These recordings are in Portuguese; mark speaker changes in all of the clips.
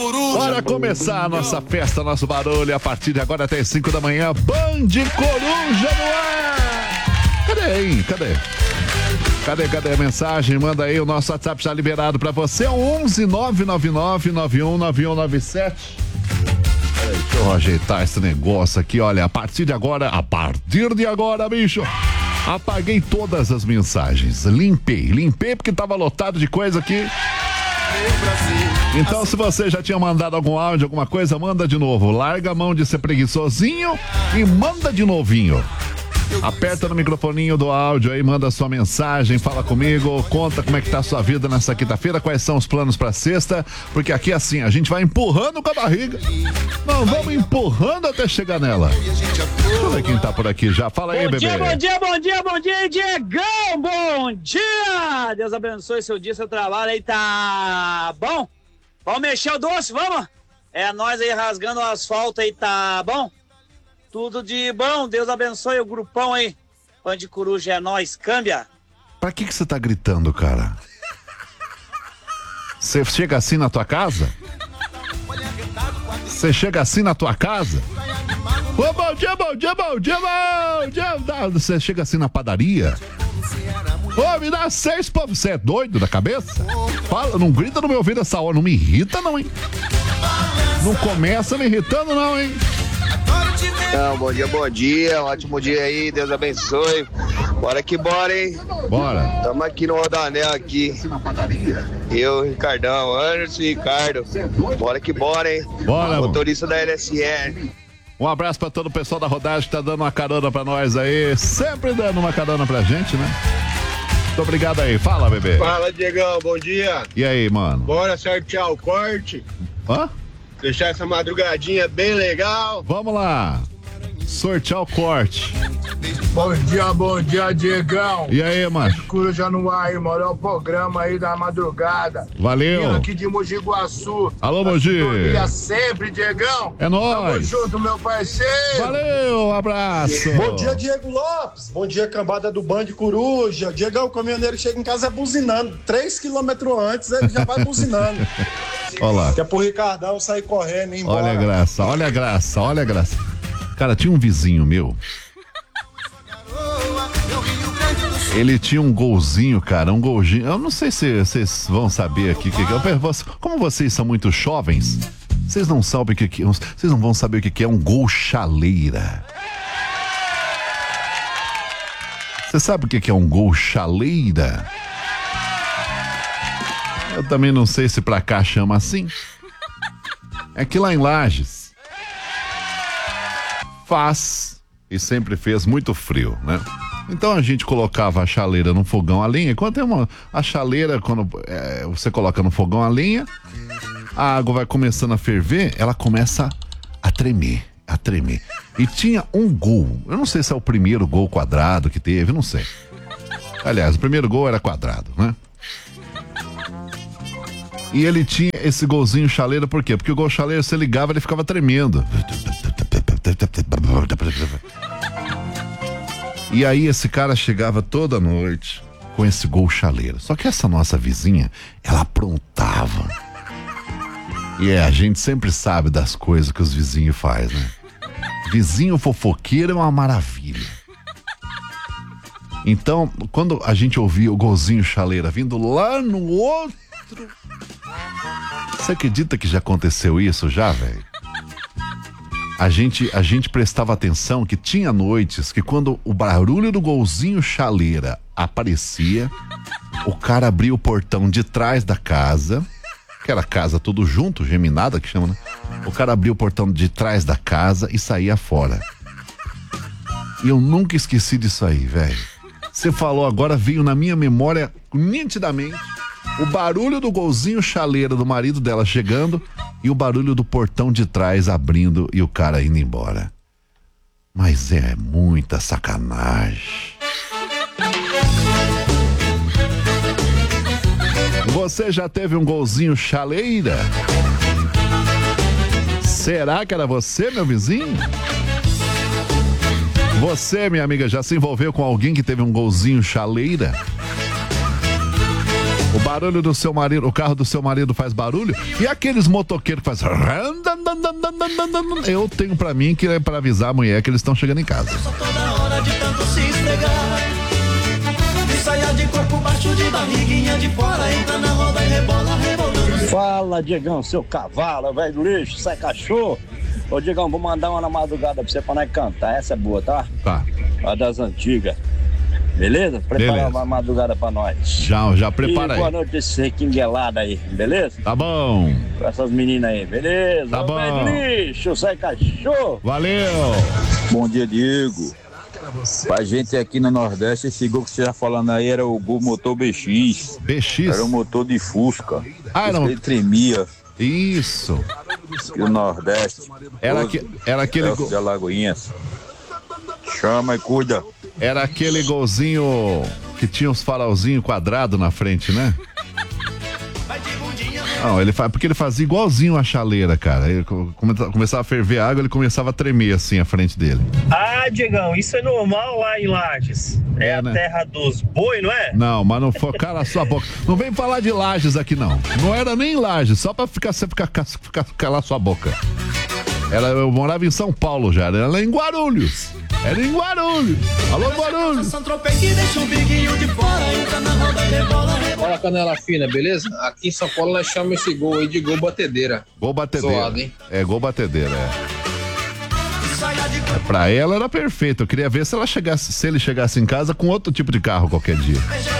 Speaker 1: Bora começar a nossa festa, nosso barulho, a partir de agora até as 5 da manhã, Band Coruja no ar! Cadê, hein? Cadê a mensagem? Manda aí, o nosso WhatsApp já liberado pra você, 11 999 919197. Peraí, deixa eu ajeitar esse negócio aqui, olha, a partir de agora, bicho, apaguei todas as mensagens, limpei porque tava lotado de coisa aqui. Então, se você já tinha mandado algum áudio, alguma coisa, manda de novo. Larga a mão de ser preguiçosinho e manda de novinho. Aperta no microfoninho do áudio aí, manda sua mensagem, fala comigo, conta como é que tá a sua vida nessa quinta-feira, quais são os planos pra sexta, porque aqui assim, a gente vai empurrando com a barriga, não, vamos empurrando até chegar nela. Deixa eu ver quem tá por aqui já, fala aí, bebê.
Speaker 2: Bom dia, Diegão, bom dia! Deus abençoe seu dia, seu trabalho aí, tá bom? Vamos mexer o doce, vamos? É nós aí rasgando o asfalto aí, tá bom? Tudo de bom, Deus abençoe o grupão aí. Band Coruja é nós, câmbia.
Speaker 1: Pra que você tá gritando, cara? Você chega assim na tua casa? Você chega assim na tua casa? Ô, bom dia! Você chega assim na padaria? Ô, me dá 6, pô, você é doido da cabeça? Fala, não grita no meu ouvido essa hora, não me irrita não, hein? Não começa me irritando não, hein?
Speaker 3: Não, bom dia, um ótimo dia aí, Deus abençoe. Bora que bora, hein?
Speaker 1: Bora.
Speaker 3: Tamo aqui no Rodanel aqui. Eu, Ricardão, Anderson e Ricardo. Bora que bora, hein?
Speaker 1: Bora,
Speaker 3: motorista da LSR.
Speaker 1: Um abraço pra todo o pessoal da rodagem que tá dando uma carona pra nós aí. Sempre dando uma carona pra gente, né? Muito obrigado aí. Fala, bebê.
Speaker 4: Fala, Diegão, bom dia.
Speaker 1: E aí, mano?
Speaker 4: Bora sortear o corte.
Speaker 1: Hã?
Speaker 4: Deixar essa madrugadinha bem legal.
Speaker 1: Vamos lá. Sortear o corte.
Speaker 4: Bom dia, Diegão.
Speaker 1: E aí, mano?
Speaker 4: Coruja no ar, mano. É o programa aí da madrugada.
Speaker 1: Valeu.
Speaker 4: Vindo aqui de Mogi Guaçu.
Speaker 1: Alô, Mogi.
Speaker 4: Sempre, Diegão.
Speaker 1: É nóis.
Speaker 4: Tamo junto, meu parceiro.
Speaker 1: Valeu, um abraço.
Speaker 5: Bom dia, Diego Lopes. Bom dia, cambada do Band Coruja. Diegão, o caminhoneiro chega em casa buzinando. 3 quilômetros antes, ele já vai buzinando.
Speaker 1: Olha lá.
Speaker 5: Que é pro Ricardão sair correndo e ir embora.
Speaker 1: Olha a graça. Cara, tinha um vizinho meu. Ele tinha um golzinho, cara, um golzinho. Eu não sei se vocês vão saber aqui o que é. Como vocês são muito jovens, vocês não sabem o que é. Vocês não vão saber o que é um gol chaleira. Você sabe o que é um gol chaleira? Eu também não sei se pra cá chama assim. É que lá em Lages faz e sempre fez muito frio, né? Então a gente colocava a chaleira no fogão a lenha. A chaleira, quando você coloca no fogão a lenha, a água vai começando a ferver, ela começa a tremer. E tinha um gol, eu não sei se é o primeiro gol quadrado que teve, não sei. Aliás, o primeiro gol era quadrado, né? E ele tinha esse golzinho chaleira, por quê? Porque o gol chaleira, você ligava, ele ficava tremendo. E aí esse cara chegava toda noite com esse gol chaleira. Só que essa nossa vizinha, ela aprontava. E a gente sempre sabe das coisas que os vizinhos fazem, né? Vizinho fofoqueiro é uma maravilha. Então, quando a gente ouvia o golzinho chaleira vindo lá no outro... Você acredita que já aconteceu isso já, velho? A gente prestava atenção que tinha noites que quando o barulho do golzinho chaleira aparecia, o cara abria o portão de trás da casa, aquela casa tudo junto, geminada que chama, né? O cara abria o portão de trás da casa e saía fora. E eu nunca esqueci disso aí, velho. Você falou agora, veio na minha memória nitidamente o barulho do golzinho chaleira do marido dela chegando e o barulho do portão de trás abrindo e o cara indo embora. Mas é muita sacanagem. Você já teve um golzinho chaleira? Será que era você, meu vizinho? Você, minha amiga, já se envolveu com alguém que teve um golzinho chaleira? O barulho do seu marido, o carro do seu marido faz barulho? E aqueles motoqueiros que fazem... Eu tenho pra mim que é pra avisar a mulher que eles estão chegando em casa.
Speaker 6: Toda hora de tanto se esfregar, de saia de corpo baixo, de barriguinha de fora, entra na roda e rebola, rebolando.
Speaker 7: Fala, Diegão, seu cavalo, velho do lixo, sai cachorro. Ô, Diegão, vou mandar uma na madrugada pra você pra nós cantar. Essa é boa, tá?
Speaker 1: Tá.
Speaker 7: A das antigas. Beleza? Prepara
Speaker 1: Beleza.
Speaker 7: uma madrugada pra nós.
Speaker 1: Já prepara
Speaker 7: e
Speaker 1: aí.
Speaker 7: boa noite esse requinguelado aí, beleza?
Speaker 1: Tá bom.
Speaker 7: Com essas meninas aí, beleza?
Speaker 1: Tá bom.
Speaker 7: Velho do lixo, sai cachorro.
Speaker 1: Valeu.
Speaker 8: Bom dia, Diego. Pra gente aqui no Nordeste, esse gol que você já falando aí era o gol motor BX.
Speaker 1: BX?
Speaker 8: Era um motor de Fusca.
Speaker 1: Ah, não.
Speaker 8: Ele tremia.
Speaker 1: Isso.
Speaker 8: E o Nordeste.
Speaker 1: Era aquele gol.
Speaker 8: De Alagoinhas. Chama e cuida.
Speaker 1: Era aquele golzinho que tinha os farolzinhos quadrados na frente, né? Não, porque ele fazia igualzinho a chaleira, cara. Ele começava a ferver a água, ele começava a tremer assim a frente dele.
Speaker 9: Ah, Diegão, isso é normal lá em Lages. É a
Speaker 1: né?
Speaker 9: terra dos boi, não é?
Speaker 1: Não, mas não foi, cala a sua boca. Não vem falar de Lages aqui, não. Não era nem Lages, só pra você ficar calar sua boca. Eu morava em São Paulo já, era em Guarulhos. Era em Guarulhos. Alô, Guarulhos.
Speaker 10: Fala, Canela Fina, beleza? Aqui em São Paulo nós chamamos esse gol aí de gol batedeira.
Speaker 1: Gol batedeira.
Speaker 10: Zoado, hein?
Speaker 1: É, gol batedeira, Pra ela era perfeito. Eu queria ver se ele chegasse em casa com outro tipo de carro qualquer dia.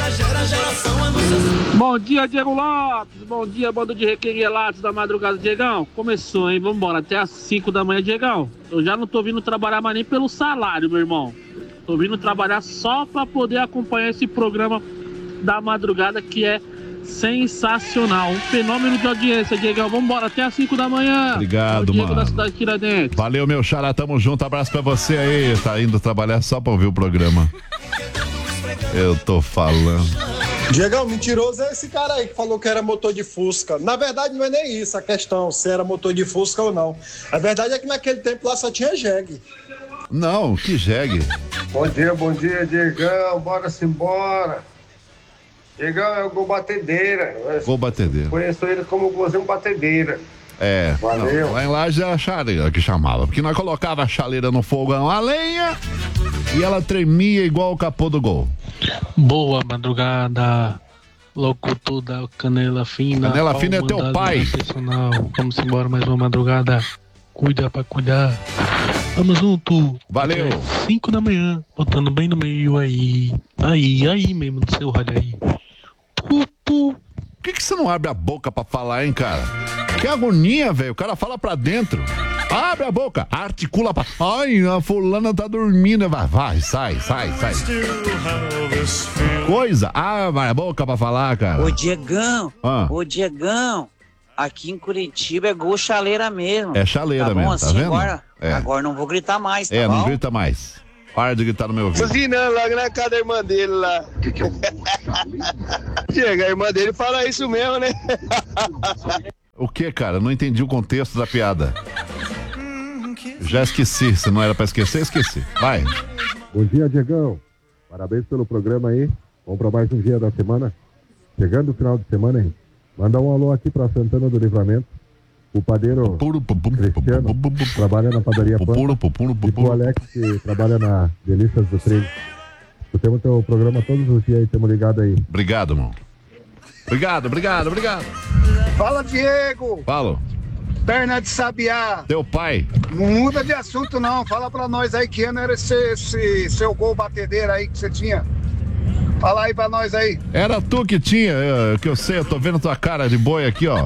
Speaker 11: Bom dia, Diego Lopes. Bom dia, bando de requenguelados da madrugada, Diegão. Começou, hein? Vambora, até às 5 da manhã, Diegão. Eu já não tô vindo trabalhar mais nem pelo salário, meu irmão. Tô vindo trabalhar só pra poder acompanhar esse programa da madrugada que é sensacional. Um fenômeno de audiência, Diegão. Vambora, até às 5 da manhã.
Speaker 1: Obrigado,
Speaker 11: Diego
Speaker 1: mano.
Speaker 11: da cidade de Tiradentes.
Speaker 1: Valeu, meu xará. Tamo junto. Abraço pra você aí. Tá indo trabalhar só pra ouvir o programa. Eu tô falando.
Speaker 5: Diegão, mentiroso é esse cara aí que falou que era motor de Fusca. Na verdade, não é nem isso a questão, se era motor de Fusca ou não. A verdade é que naquele tempo lá só tinha jegue.
Speaker 1: Não, que jegue.
Speaker 4: Bom dia, Diegão. Bora-se embora. Diegão é o gol batedeira.
Speaker 1: Gol batedeira.
Speaker 4: Conheço ele como golzinho batedeira.
Speaker 1: É,
Speaker 4: Valeu.
Speaker 1: não, lá em Lages era a chaleira que chamava. Porque nós colocava a chaleira no fogão, a lenha, e ela tremia igual o capô do gol.
Speaker 11: Boa madrugada, locutor da Canela Fina.
Speaker 1: Canela Fina é teu pai.
Speaker 11: Personal. Vamos embora mais uma madrugada. Cuida pra cuidar. Vamos junto.
Speaker 1: Valeu.
Speaker 11: 5 da manhã, botando bem no meio aí. Aí mesmo no seu rádio aí.
Speaker 1: Por que você não abre a boca pra falar, hein, cara? Que agonia, velho. O cara fala pra dentro. Abre a boca, articula pra... Ai, a fulana tá dormindo. Vai, sai. Coisa. Abre a boca pra falar, cara.
Speaker 2: Ô, Diegão, aqui em Curitiba é gol chaleira mesmo.
Speaker 1: É chaleira
Speaker 2: tá bom,
Speaker 1: mesmo,
Speaker 2: assim,
Speaker 1: tá vendo?
Speaker 2: Agora não vou gritar mais, tá bom?
Speaker 1: Não grita mais. Para de gritar no meu ouvido.
Speaker 3: Buzinando logo na casa da irmã dele lá. Chega, a irmã dele fala isso mesmo, né?
Speaker 1: O que, cara? Não entendi o contexto da piada. Já esqueci. Se não era pra esquecer, esqueci. Vai.
Speaker 12: Bom dia, Diegão. Parabéns pelo programa aí. Vamos pra mais um dia da semana. Chegando o final de semana, hein? Mandar um alô aqui pra Santana do Livramento. O padeiro Cristiano trabalha na padaria Pampa. E o Alex, que trabalha na Delícias do Trem. Temos o teu programa todos os dias aí, estamos ligados aí.
Speaker 1: Obrigado, irmão. Obrigado.
Speaker 4: Fala, Diego.
Speaker 1: Falo.
Speaker 4: Perna de Sabiá.
Speaker 1: Teu pai.
Speaker 4: Não muda de assunto, não. Fala pra nós aí que ano era esse seu gol batedeira aí que você tinha. Fala aí pra nós aí.
Speaker 1: Era tu que tinha, que eu sei, eu tô vendo tua cara de boi aqui, ó.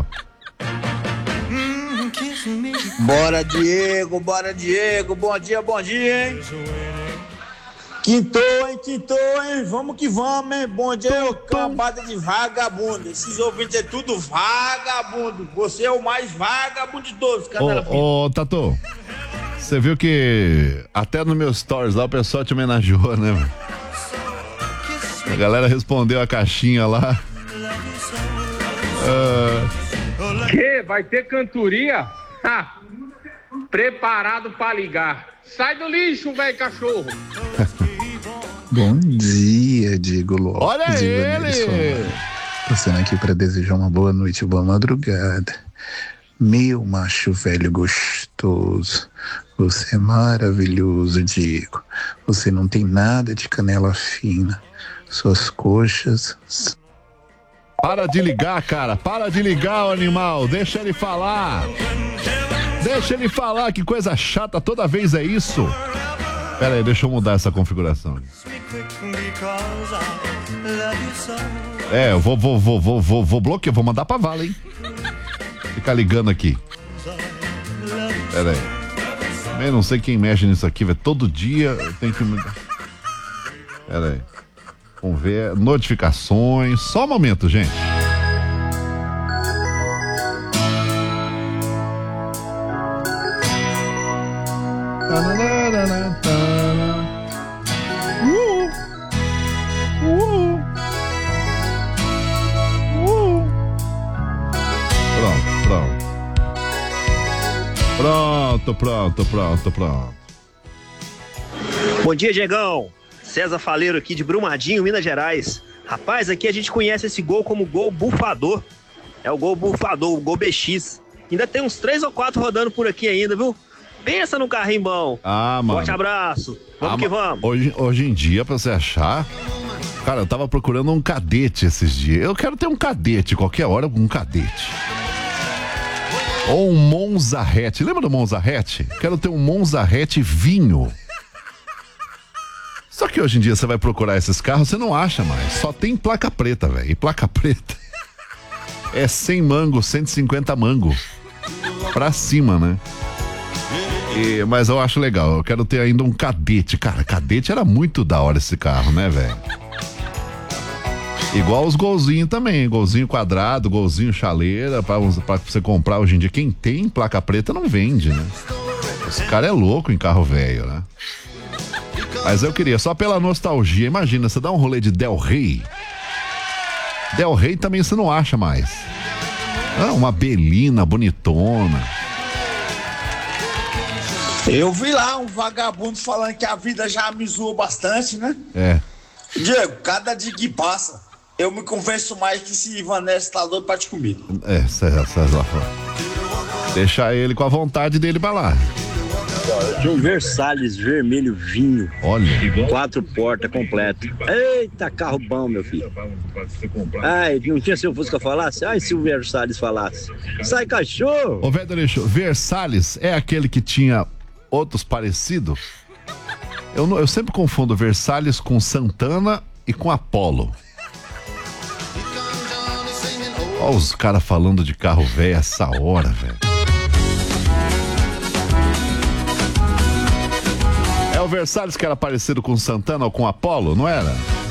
Speaker 13: Bora, Diego. Bom dia, hein? Quintou, hein? Vamos que vamos, hein? Bom dia, cambada de vagabundo. Esses ouvintes é tudo vagabundo. Você é o mais vagabundo de todos, Canela Fina.
Speaker 1: Ô, Tatu, você viu que até nos meus stories lá o pessoal te homenageou, né, mano? A galera respondeu a caixinha lá.
Speaker 14: Que? Vai ter cantoria? Preparado pra ligar. Sai do lixo, velho cachorro.
Speaker 15: Bom dia, Diego Lopes.
Speaker 1: Olha ele!
Speaker 15: Passando aqui para desejar uma boa noite, boa madrugada. Meu macho velho gostoso, você é maravilhoso, Diego. Você não tem nada de canela fina. Suas coxas...
Speaker 1: Para de ligar, cara. Para de ligar, o animal. Deixa ele falar. Deixa ele falar. Que coisa chata. Toda vez é isso. Pera aí, deixa eu mudar essa configuração. Eu vou bloquear. Vou mandar pra vala, hein? Ficar ligando aqui. Pera aí. Eu não sei quem mexe nisso aqui, velho. Todo dia eu tenho que mudar. Pera aí. Vamos ver. Notificações. Só um momento, gente. Pronto.
Speaker 16: Bom dia, Diegão. César Faleiro aqui de Brumadinho, Minas Gerais. Rapaz, aqui a gente conhece esse gol como gol bufador. É o gol bufador, o gol BX. Ainda tem uns 3 ou 4 rodando por aqui ainda, viu? Pensa no carrinho bom.
Speaker 1: Mano.
Speaker 16: Forte abraço. Vamos que vamos.
Speaker 1: Hoje em dia, pra você achar... Cara, eu tava procurando um cadete esses dias. Eu quero ter um cadete, qualquer hora, um cadete. Ou um Monza Hatch. Lembra do Monza Hatch? Quero ter um Monza Hatch vinho. Só que hoje em dia você vai procurar esses carros, você não acha mais. Só tem placa preta, velho. E placa preta é 100 mango, 150 mango. Pra cima, né? Mas eu acho legal. Eu quero ter ainda um cadete. Cara, cadete era muito da hora esse carro, né, velho? Igual os golzinhos também. Golzinho quadrado, golzinho chaleira. Pra você comprar hoje em dia. Quem tem placa preta não vende, né? Esse cara é louco em carro velho, né? Mas eu queria, só pela nostalgia, imagina, você dá um rolê de Del Rey. Del Rey também você não acha mais. Uma belina bonitona.
Speaker 13: Eu vi lá um vagabundo falando que a vida já me zoou bastante, né? Diego, cada dia que passa, eu me convenço mais que esse Ivanés tá doido pra te comer.
Speaker 1: César. Deixar ele com a vontade dele pra lá.
Speaker 7: De um Versalhes vermelho vinho.
Speaker 1: Olha.
Speaker 7: 4 portas completo. Eita, carro bom, meu filho. Ai, não tinha se o Fusca falasse? Ai, se o Versalhes falasse. Sai, cachorro!
Speaker 1: Ô, velho Lixo, Versalhes é aquele que tinha outros parecidos? Eu sempre confundo Versalhes com Santana e com Apollo. Olha os caras falando de carro velho essa hora, velho. É o Versalhes que era parecido com Santana ou com Apollo, não era?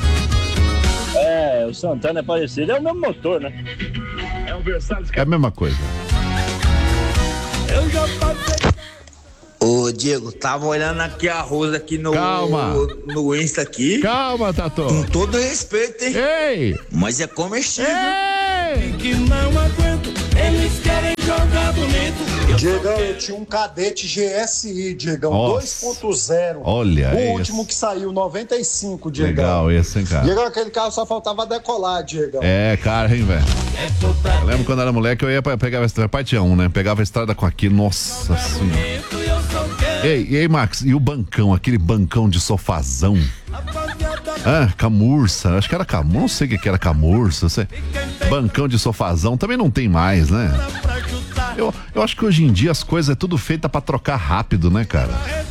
Speaker 7: O Santana é parecido, é o mesmo motor, né?
Speaker 1: É o Versalhes que é a mesma coisa.
Speaker 13: Eu já passei. Ô, Diego, tava olhando aqui a Rosa aqui no Insta aqui.
Speaker 1: Calma, Tato.
Speaker 13: Com todo respeito, hein?
Speaker 1: Ei!
Speaker 13: Mas é comestível.
Speaker 1: Ei!
Speaker 6: Que não aguento, eles querem jogar bonito.
Speaker 5: Diegão, eu tinha um cadete GSI, Diegão, 2.0.
Speaker 1: Olha,
Speaker 5: o último que saiu, 95, Diegão.
Speaker 1: Legal esse, hein, cara?
Speaker 5: Diegão, aquele carro só faltava decolar, Diegão.
Speaker 1: Cara, hein, velho? Eu lembro quando era moleque, eu ia pegar a estrada, pai tinha né? Pegava a estrada com aqui, nossa senhora. Ei, Max, e o bancão, aquele bancão de sofazão? Camurça, acho que era camurça, não sei o que era camurça, bancão de sofazão, também não tem mais, né? Eu acho que hoje em dia as coisas é tudo feita pra trocar rápido, né, cara?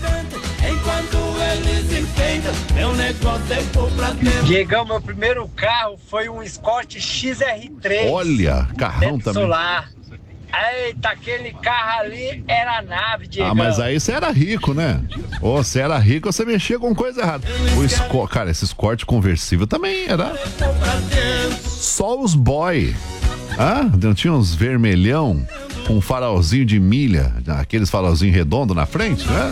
Speaker 2: Diegão, meu primeiro carro foi um Escort XR3.
Speaker 1: Olha, carrão também.
Speaker 2: Solar. Eita, aquele carro ali era nave, Diegão.
Speaker 1: Mas aí você era rico, né? Você era rico, você mexia com coisa errada. Cara, esse Escort conversível também era só os boy. Não tinha uns vermelhão com um farolzinho de milha, aqueles farolzinhos redondos na frente, né?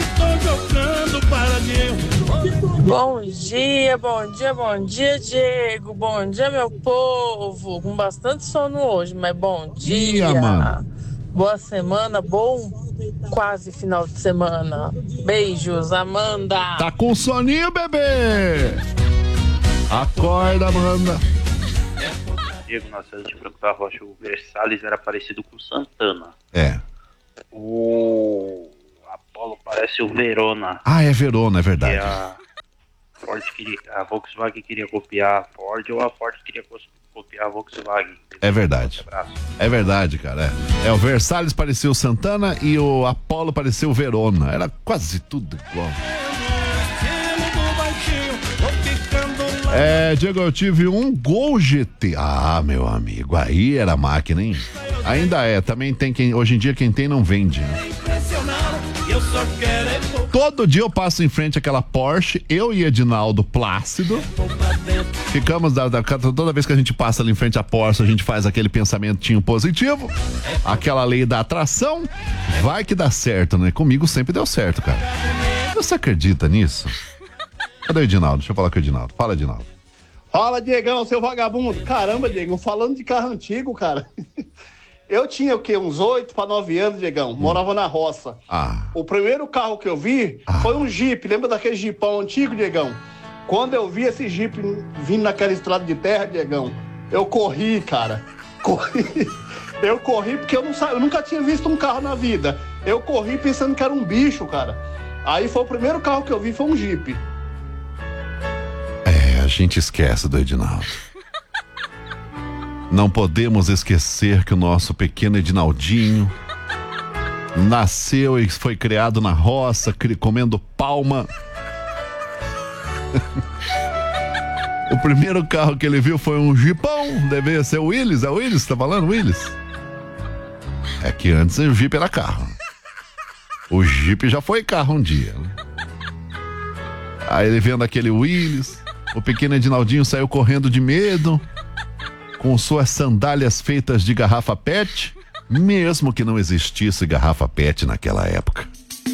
Speaker 17: Bom dia, Diego. Bom dia, meu povo. Com bastante sono hoje, mas bom dia.
Speaker 1: Mano.
Speaker 17: Boa semana, bom quase final de semana. Beijos, Amanda.
Speaker 1: Tá com soninho, bebê? Acorda, Amanda.
Speaker 18: Diego, nossa, de Branco da Rocha, o Versalhes era parecido com o Santana.
Speaker 1: É.
Speaker 18: O Apollo parece o Verona.
Speaker 1: Ah, é Verona, é verdade.
Speaker 18: A Volkswagen queria copiar a Ford ou a Ford queria copiar a Volkswagen.
Speaker 1: É verdade. É verdade, cara. O Versalhes parecia o Santana e o Apollo parecia o Verona. Era quase tudo igual. Diego, eu tive um Gol GT. Ah, meu amigo, aí era máquina, hein? Ainda é, também tem quem, hoje em dia quem tem não vende, né? Todo dia eu passo em frente àquela Porsche, eu e Edinaldo Plácido. Ficamos, toda vez que a gente passa ali em frente à Porsche, a gente faz aquele pensamentinho positivo, aquela lei da atração, vai que dá certo, né? Comigo sempre deu certo, cara. Você acredita nisso? Cadê o Edinaldo? Deixa eu falar com o Edinaldo. Fala, Edinaldo.
Speaker 19: Fala, Diegão, seu vagabundo. Caramba, Diegão, falando de carro antigo, cara. Eu tinha o quê? Uns 8 para 9 anos, Diegão. Morava na roça. O primeiro carro que eu vi foi um Jeep. Lembra daquele Jeepão antigo, Diegão? Quando eu vi esse Jeep vindo naquela estrada de terra, Diegão, eu corri, cara. Eu corri porque eu nunca tinha visto um carro na vida. Eu corri pensando que era um bicho, cara. Aí foi o primeiro carro que eu vi, foi um Jeep.
Speaker 1: A gente esquece do Edinaldo. Não podemos esquecer que o nosso pequeno Edinaldinho nasceu e foi criado na roça, comendo palma. O primeiro carro que ele viu foi um Jeepão, deve ser o Willys. É o Willys que tá falando, Willys? É que antes o Jeep era carro. O Jeep já foi carro um dia, né? Aí ele vendo aquele Willys, o pequeno Edinaldinho saiu correndo de medo, com suas sandálias feitas de garrafa PET, mesmo que não existisse garrafa PET naquela época.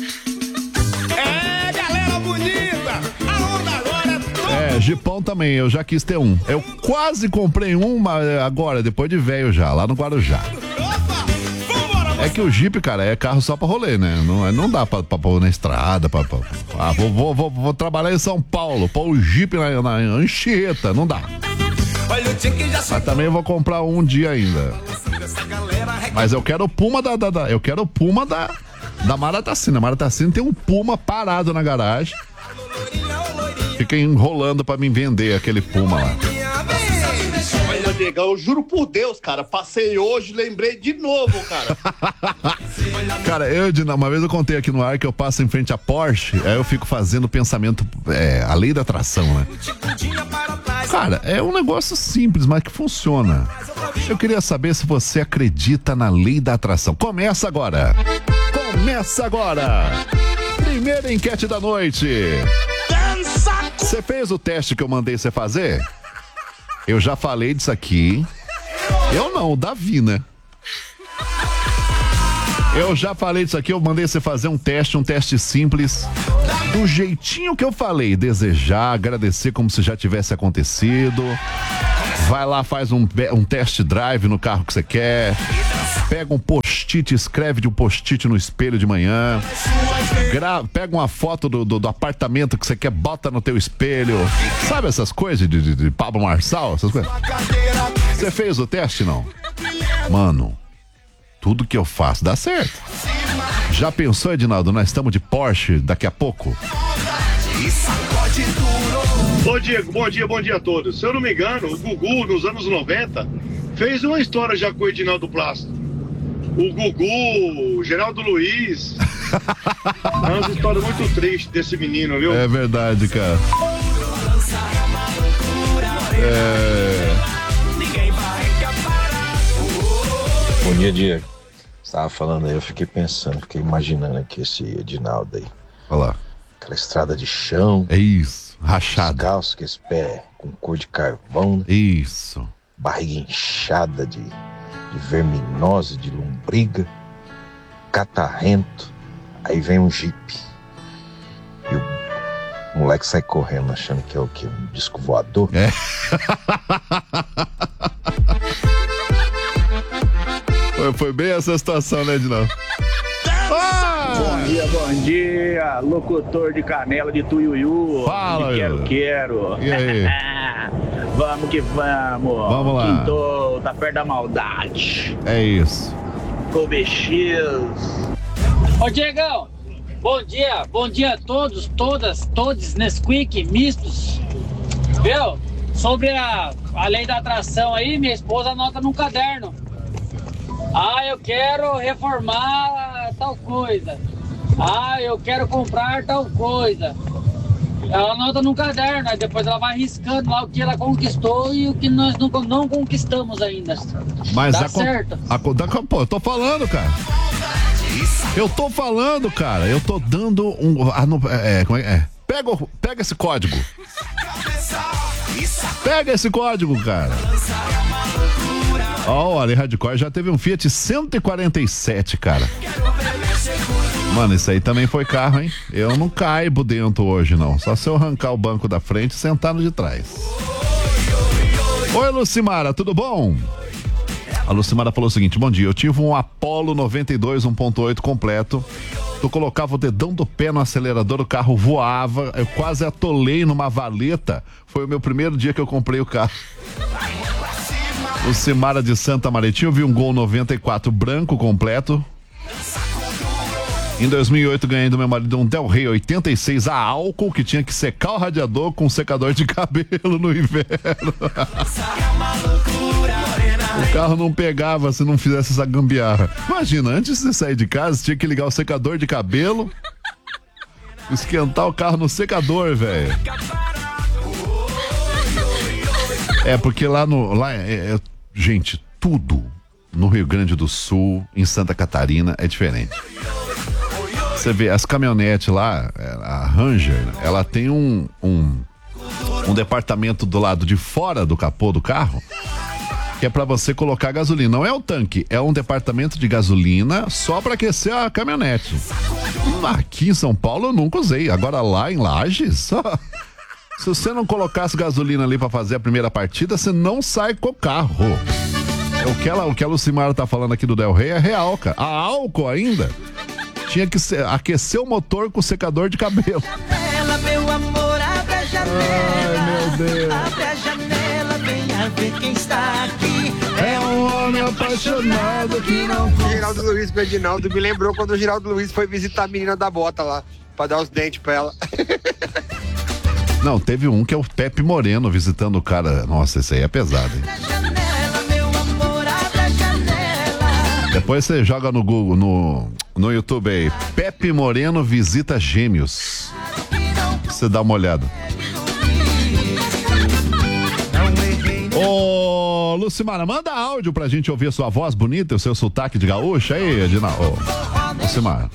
Speaker 6: Galera bonita, a onda agora é
Speaker 1: Jeepão também, eu já quis ter um. Eu quase comprei um agora, depois de velho já, lá no Guarujá. É que o Jeep, cara, é carro só pra rolê, né? Não dá pra pôr na estrada. Vou trabalhar em São Paulo, pôr o Jeep na Anchieta, não dá. Mas também eu vou comprar um dia ainda. Mas eu quero o Puma eu quero o Puma da Maratacina. A Maratacina tem um Puma parado na garagem. Fica enrolando pra mim vender aquele Puma lá.
Speaker 19: Olha, Diegão, eu juro por Deus, cara, passei hoje, lembrei de novo, cara.
Speaker 1: Cara, uma vez eu contei aqui no ar que eu passo em frente à Porsche, aí eu fico fazendo pensamento, a lei da atração, né? Cara, é um negócio simples, mas que funciona. Eu queria saber se você acredita na lei da atração. Começa agora! Primeira enquete da noite. Você fez o teste que eu mandei você fazer? Eu já falei disso aqui. Eu não, o Davi, né? Eu já falei disso aqui, eu mandei você fazer um teste simples, do jeitinho que eu falei, desejar, agradecer como se já tivesse acontecido. Vai lá, faz um test drive no carro que você quer, pega um post-it, escreve de um post-it no espelho de manhã, pega uma foto do apartamento que você quer, bota no teu espelho, sabe essas coisas de Pablo Marçal, essas coisas? Você fez o teste, não? Mano, tudo que eu faço dá certo. Já pensou, Edinaldo, nós estamos de Porsche daqui a pouco?
Speaker 20: Ô Diego, bom dia a todos. Se eu não me engano, o Gugu, nos anos 90, fez uma história já com o Edinaldo Plácido. O Gugu, o Geraldo Luiz. É uma história muito triste desse menino, viu?
Speaker 1: É verdade, cara.
Speaker 21: Bom dia, Diego. Você tava falando aí, eu fiquei pensando, fiquei imaginando aqui esse Edinaldo aí.
Speaker 1: Olha lá.
Speaker 21: Aquela estrada de chão.
Speaker 1: É isso, rachado.
Speaker 21: Calço, que esse pé com cor de carvão. Né?
Speaker 1: Isso.
Speaker 21: Barriga inchada de verminose, de lombriga. Catarrento. Aí vem um Jeep. E o moleque sai correndo achando que é o quê? Um disco voador?
Speaker 1: Foi bem essa situação, né, Edinaldo?
Speaker 22: Bom dia, locutor de Canela de Tuiuiu.
Speaker 1: Fala,
Speaker 22: Quero.
Speaker 1: E aí?
Speaker 2: Vamos que vamos.
Speaker 1: Vamos lá.
Speaker 2: Quinto, tá perto da maldade.
Speaker 1: É isso.
Speaker 2: Gol BX.
Speaker 8: Ô Diegão, bom dia a todos, todos Nesquik, mistos. Viu? Sobre a lei da atração aí, minha esposa anota num caderno. Eu quero reformar tal coisa. Eu quero comprar tal coisa. Ela anota num caderno, aí depois ela vai riscando lá o que ela conquistou e o que nós não conquistamos ainda.
Speaker 1: Mas
Speaker 8: tá certo?
Speaker 1: Pô, eu tô falando, cara. Eu tô dando um... como é? Pega esse código. Pega esse código, cara. Ó, o Ale Hardcore já teve um Fiat 147, cara. Mano, isso aí também foi carro, hein? Eu não caibo dentro hoje, não. Só se eu arrancar o banco da frente e sentar no de trás. Oi, Lucimara, tudo bom? A Lucimara falou o seguinte: bom dia, eu tive um Apollo 92 1.8 completo. Tu colocava o dedão do pé no acelerador, o carro voava. Eu quase atolei numa valeta. Foi o meu primeiro dia que eu comprei o carro. Lucimara de Santa Maritinha, eu vi um Gol 94 branco completo. Em 2008 ganhei do meu marido um Del Rey 86 a álcool, que tinha que secar o radiador com um secador de cabelo no inverno. O carro não pegava se não fizesse essa gambiarra. Imagina, antes de sair de casa, tinha que ligar o secador de cabelo, esquentar o carro no secador, velho. Porque gente, tudo no Rio Grande do Sul, em Santa Catarina, é diferente. Você vê, as caminhonetes lá, a Ranger, ela tem um departamento do lado de fora do capô do carro, que é pra você colocar gasolina. Não é o tanque, é um departamento de gasolina só pra aquecer a caminhonete. Aqui em São Paulo eu nunca usei. Agora lá em Lages, se você não colocasse gasolina ali pra fazer a primeira partida, você não sai com o carro. O que a Lucimara tá falando aqui do Del Rey é real, cara. A álcool ainda tinha que aquecer o motor com secador de cabelo.
Speaker 6: Janela, meu amor, abre a janela.
Speaker 1: Ai, meu Deus.
Speaker 6: Abre a janela, venha ver quem está aqui.
Speaker 1: É um homem apaixonado que não...
Speaker 22: O Geraldo Luiz Ferdinando me lembrou quando o Geraldo Luiz foi visitar a menina da bota lá, pra dar os dentes pra ela.
Speaker 1: Não, teve um que é o Pepe Moreno visitando o cara. Nossa, esse aí é pesado, hein? Depois você joga no Google, no YouTube aí, Pepe Moreno visita gêmeos. Você dá uma olhada. Ô, Lucimara, manda áudio pra gente ouvir a sua voz bonita, o seu sotaque de gaúcha aí, Edinaldo. Lucimara.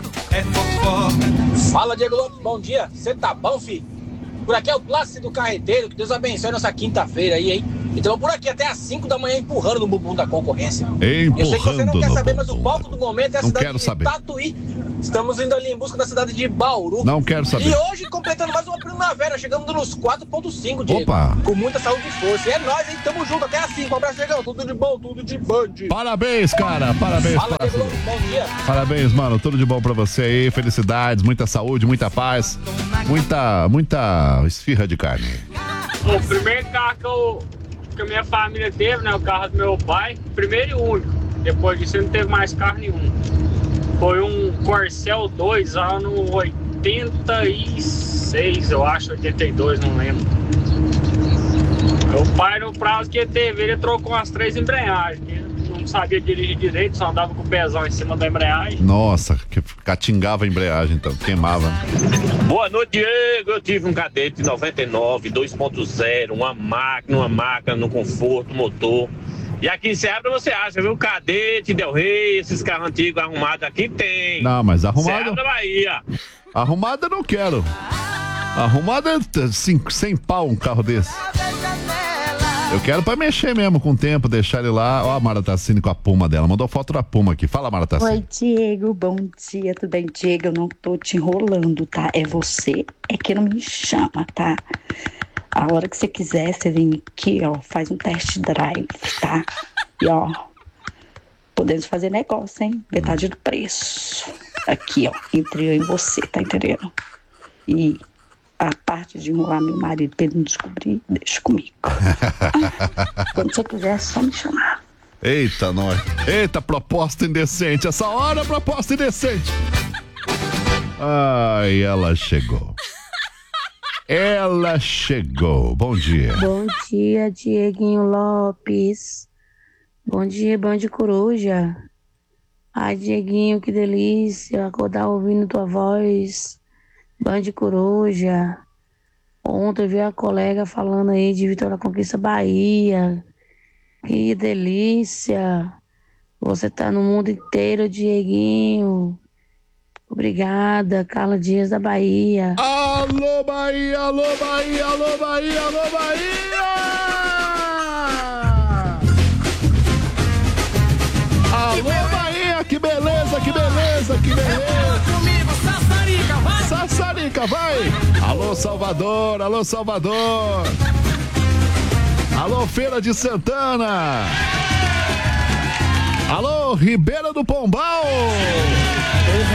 Speaker 8: Fala, Diego Lopes, bom dia. Você tá bom, filho? Por aqui é o Plácido Carreteiro, que Deus abençoe nossa quinta-feira aí, hein? Então por aqui até às 5 da manhã empurrando no bumbum da concorrência.
Speaker 1: Empurrando.
Speaker 8: Eu sei que você não quer saber, mas o palco do momento é a cidade de
Speaker 1: saber.
Speaker 8: Tatuí. Estamos indo ali em busca da cidade de Bauru.
Speaker 1: Não quero saber.
Speaker 8: E hoje, completando mais uma primavera, chegando nos 4.5, Diego.
Speaker 1: Opa.
Speaker 8: Com muita saúde e força. E é nóis, hein? Tamo junto até às 5. Um abraço, Diegão. Tudo de bom, tudo de band.
Speaker 1: Parabéns, cara. Parabéns.
Speaker 8: Fala, Diego, bom dia.
Speaker 1: Parabéns, mano. Tudo de bom pra você aí. Felicidades, muita saúde, muita paz. Muita esfirra de carne.
Speaker 11: O primeiro carro que a minha família teve, né? O carro do meu pai. Primeiro e único. Depois disso, não teve mais carro nenhum. Foi um Corcel 2, ano 86, eu acho, 82, não lembro. Meu pai, no prazo que ele teve, ele trocou umas 3 embreagens. Ele não sabia dirigir direito, só andava com o pezão em cima da embreagem.
Speaker 1: Nossa, que catingava a embreagem, então, queimava.
Speaker 23: Boa noite, Diego. Eu tive um Cadete 99, 2.0, uma máquina no conforto, motor. E aqui em Ceará você acha, viu? Cadete, Del Rey, esses carros antigos arrumados aqui tem.
Speaker 1: Não, mas arrumado...
Speaker 23: Ceará da Bahia.
Speaker 1: Arrumado eu não quero. Arrumado é 100 pau um carro desse. Eu quero pra mexer mesmo com o tempo, deixar ele lá. Ó a Mara Tassini com a Puma dela. Mandou foto da Puma aqui. Fala, Mara Tassini.
Speaker 24: Oi, Diego. Bom dia. Tudo bem, Diego? Eu não tô te enrolando, tá? É você que não me chama, tá? A hora que você quiser, você vem aqui, ó, faz um test drive, tá? E, ó, podemos fazer negócio, hein? Metade do preço. Aqui, ó, entre eu e você, tá entendendo? E a parte de enrolar meu marido pra ele não descobrir, deixa comigo. Quando você quiser, é só me chamar.
Speaker 1: Eita, nós. Eita, proposta indecente. Essa hora, proposta indecente. Ai, ela chegou. Ela chegou. Bom dia.
Speaker 3: Bom dia, Dieguinho Lopes. Bom dia, Band Coruja. Ai, Dieguinho, que delícia acordar ouvindo tua voz. Band Coruja. Ontem eu vi a colega falando aí de Vitória da Conquista Bahia. Que delícia. Você tá no mundo inteiro, Dieguinho. Obrigada, Carla Dias da Bahia.
Speaker 1: Alô, Bahia, alô, Bahia, alô, Bahia, alô, Bahia! Alô, Bahia, que beleza, que beleza, que beleza!
Speaker 6: Comigo, Sassarica, vai!
Speaker 1: Sassarica, vai! Alô, Salvador, alô, Salvador! Alô, Feira de Santana! Alô, Ribeira do Pombal!